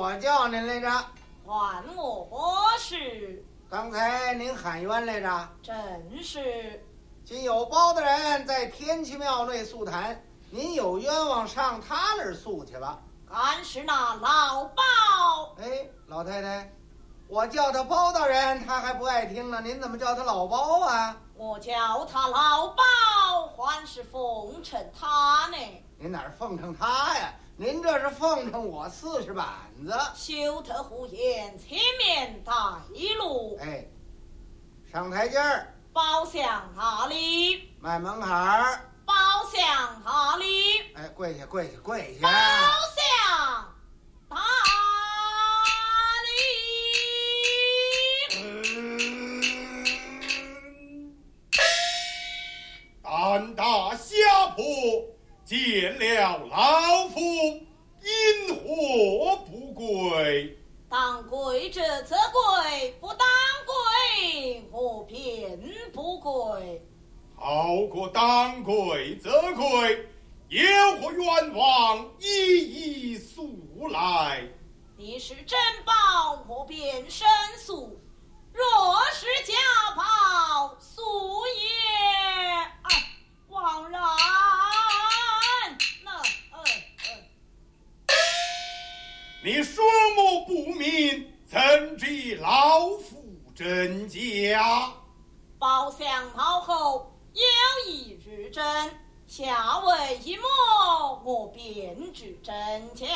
我叫您来着。 还我何事？ 刚才您喊冤来着？ 正是。 今有包大人在天齐庙内诉谈，您有冤枉上他那儿诉去了。 俺是那老包。 哎，老太太，我叫他包大人，他还不爱听呢。您怎么叫他老包啊？ 我叫他老包，还是奉承他呢。 您哪儿奉承他呀？您这是奉承我40板子。 休特胡言，前面带路。 哎，上台阶儿。 包厢哪里？ 迈门槛儿。 包厢哪里？ 哎，跪下，跪下，跪下。 包厢哪里？ 胆大侠婆，见了老夫，因何不跪？ 当跪者则跪，不当跪我便不跪。 好过当跪则跪，有何冤枉一一诉来。 你是真宝，我便申诉；若是假宝，诉也枉然。 你双目不明，怎知老夫真假？ 包厢好后有一日真，下为一摸，我便知真假。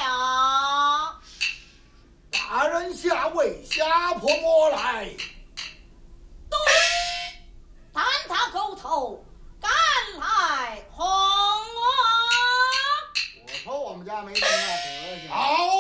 大人下为侠婆摸来。 对，但他狗头赶来哄我。 我说我们家没这么大德行。 好